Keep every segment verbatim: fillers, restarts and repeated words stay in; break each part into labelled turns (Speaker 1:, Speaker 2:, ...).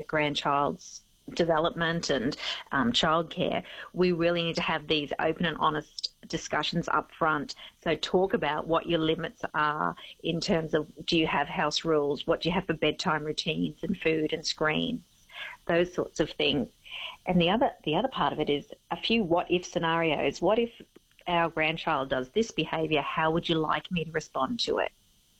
Speaker 1: grandchild's development and um, childcare, we really need to have these open and honest discussions up front. So talk about what your limits are in terms of, do you have house rules? What do you have for bedtime routines and food and screens? Those sorts of things. And the other the other part of it is a few what-if scenarios. What if our grandchild does this behaviour? How would you like me to respond to it?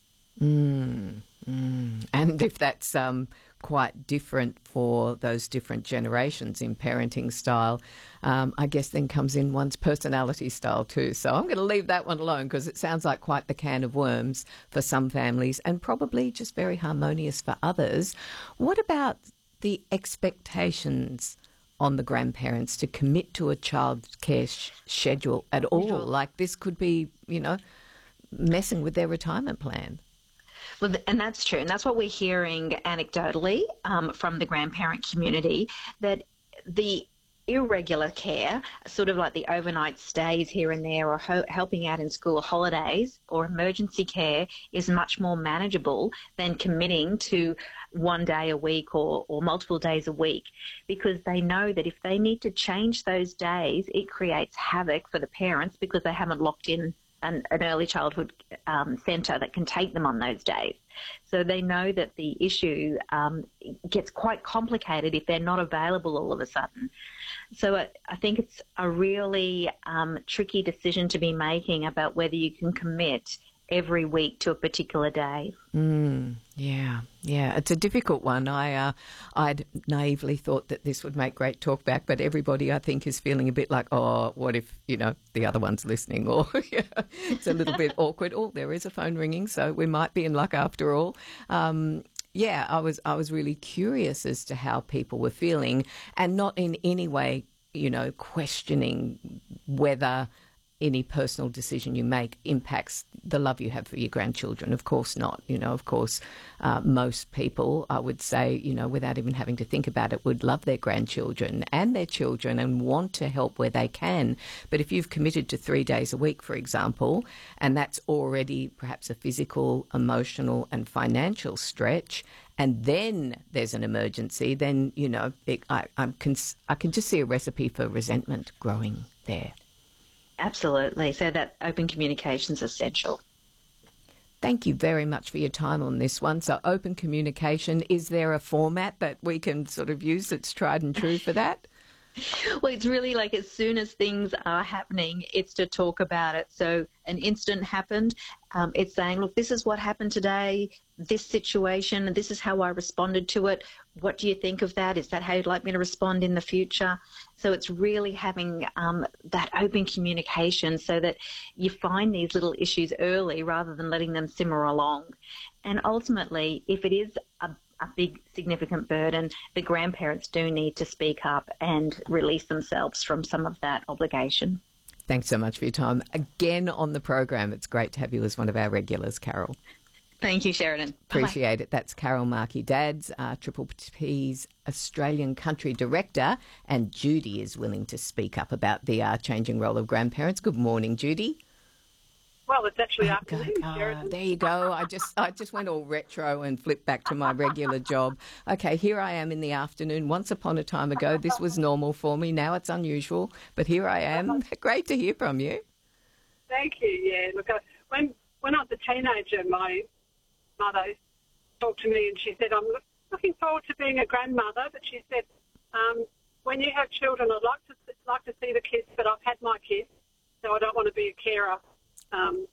Speaker 2: Mm, mm. And if that's um, quite different for those different generations in parenting style, um, I guess then comes in one's personality style too. So I'm going to leave that one alone because it sounds like quite the can of worms for some families and probably just very harmonious for others. What about the expectations on the grandparents to commit to a childcare sh- schedule at all? Like this could be, you know, messing with their retirement plan.
Speaker 1: Well, and that's true. And that's what we're hearing anecdotally um, from the grandparent community, that the irregular care, sort of like the overnight stays here and there or ho- helping out in school holidays or emergency care, is much more manageable than committing to one day a week or, or multiple days a week, because they know that if they need to change those days, it creates havoc for the parents because they haven't locked in an, an early childhood um, centre that can take them on those days. So they know that the issue um, gets quite complicated if they're not available all of a sudden. So I, I think it's a really um, tricky decision to be making about whether you can commit every week to a particular day.
Speaker 2: Mm, yeah, yeah. It's a difficult one. I, uh, I'd naively thought that this would make great talk back, but everybody, I think, is feeling a bit like, oh, what if, you know, the other one's listening? Or yeah, it's a little bit awkward. Oh, there is a phone ringing, so we might be in luck after all. Um, yeah, I was, I was really curious as to how people were feeling, and not in any way, you know, questioning whether any personal decision you make impacts the love you have for your grandchildren. Of course not. You know, of course, uh, most people, I would say, you know, without even having to think about it, would love their grandchildren and their children and want to help where they can. But if you've committed to three days a week, for example, and that's already perhaps a physical, emotional and financial stretch, and then there's an emergency, then, you know, it, I, I'm cons- I can just see a recipe for resentment growing there.
Speaker 1: Absolutely. So that open communication is essential.
Speaker 2: Thank you very much for your time on this one. So open communication, is there a format that we can sort of use that's tried and true for that?
Speaker 1: Well, it's really like as soon as things are happening, it's to talk about it. So an incident happened, um, it's saying, look, this is what happened today, this situation, and this is how I responded to it. What do you think of that? Is that how you'd like me to respond in the future? So it's really having um, that open communication so that you find these little issues early rather than letting them simmer along. And ultimately, if it is a a big significant burden, the grandparents do need to speak up and release themselves from some of that obligation.
Speaker 2: Thanks so much for your time again on the program. It's great to have you as one of our regulars, Carol.
Speaker 1: Thank you, Sheridan.
Speaker 2: Appreciate Bye-bye. It. That's Carol Markey-Dadds, uh, Triple P's Australian Country Director, and Judy is willing to speak up about the uh, changing role of grandparents. Good morning, Judy.
Speaker 3: Well, it's actually
Speaker 2: oh,
Speaker 3: afternoon,
Speaker 2: uh, There you go. I just I just went all retro and flipped back to my regular job. Okay, here I am in the afternoon. Once upon a time ago, this was normal for me. Now it's unusual, but here I am. Great to hear from you.
Speaker 3: Thank you, yeah. Look, I, when, when I was a teenager, my mother talked to me and she said, I'm looking forward to being a grandmother, but she said, um, when you have children, I'd like to, like to see the kids, but I've had my kids, so I don't want to be a carer. Um,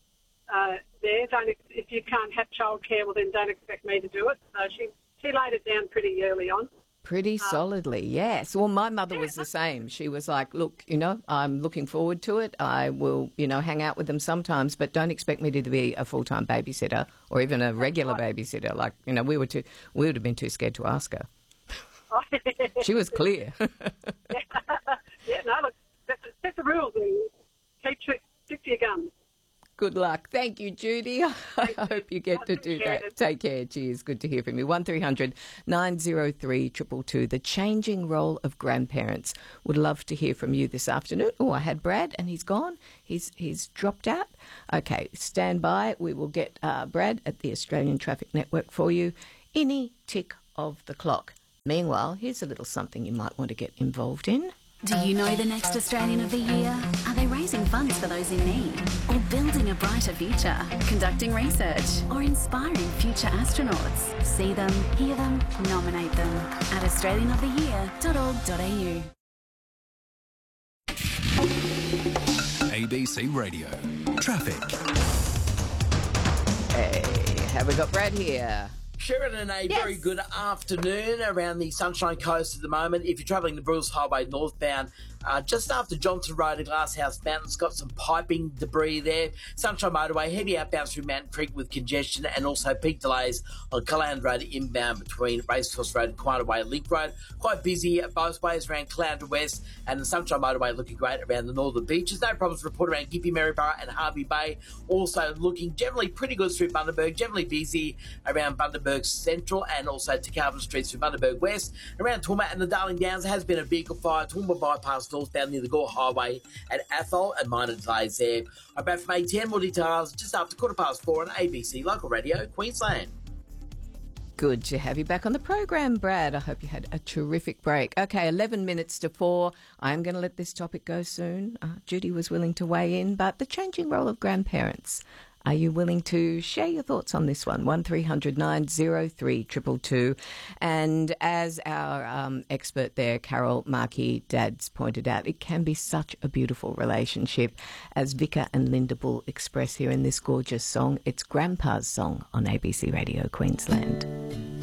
Speaker 3: uh, there, don't ex- if you can't have childcare, well then don't expect me to do it. So she she laid it down pretty early on.
Speaker 2: Pretty
Speaker 3: um,
Speaker 2: solidly, yes. Well, my mother
Speaker 3: yeah.
Speaker 2: was the same. She was like, look, you know, I'm looking forward to it. I will, you know, hang out with them sometimes, but don't expect me to be a full-time babysitter or even a regular right. babysitter. Like, you know, we were too, we would have been too scared to ask her. She was clear.
Speaker 3: yeah. yeah, no, look, that's, that's the rules and keep to Stick to your guns.
Speaker 2: Good luck. Thank you, Judy. I hope you get to do that. Take care. Cheers. Good to hear from you. one three hundred nine oh three two two two. The changing role of grandparents. Would love to hear from you this afternoon. Oh, I had Brad and he's gone. He's he's dropped out. Okay, stand by. We will get uh, Brad at the Australian Traffic Network for you any tick of the clock. Meanwhile, here's a little something you might want to get involved in.
Speaker 4: Do you know the next Australian of the Year? Are they raising funds for those in need? Or building a brighter future? Conducting research? Or inspiring future astronauts? See them, hear them, nominate them at australian of the year dot org dot a u.
Speaker 5: A B C Radio. Traffic.
Speaker 2: Hey, have we got Brad here?
Speaker 6: Sheridan, a
Speaker 2: Yes.
Speaker 6: very good afternoon around the Sunshine Coast at the moment. If you're travelling the Bruce Highway northbound, uh, just after Johnson Road and Glasshouse Mountain's got some piping debris there. Sunshine Motorway, heavy outbound through Mountain Creek with congestion, and also peak delays on Cloud Road inbound between Racecourse Road and Quieterway Link Road. Quite busy both ways around Cloud West, and the Sunshine Motorway looking great around the northern beaches. No problems reported around Gympie, Maryborough and Harvey Bay. Also looking generally pretty good through Bundaberg, generally busy around Bundaberg Central and also to Carlton Street through Bundaberg West. Around Toowoomba and the Darling Downs, there has been a vehicle fire. Toowoomba bypass northbound near the Gore Highway at Athol, and minor delays there. I'm back from A ten, more details just after quarter past four on A B C Local Radio, Queensland.
Speaker 2: Good to have you back on the program, Brad. I hope you had a terrific break. Okay, eleven minutes to four. I'm going to let this topic go soon. Uh, Judy was willing to weigh in, but the changing role of grandparents. Are you willing to share your thoughts on this one? one three hundred nine oh three two two two. And as our um, expert there, Carol Markey Dads, pointed out, it can be such a beautiful relationship, as Vicar and Linda Bull express here in this gorgeous song. It's Grandpa's song on A B C Radio Queensland.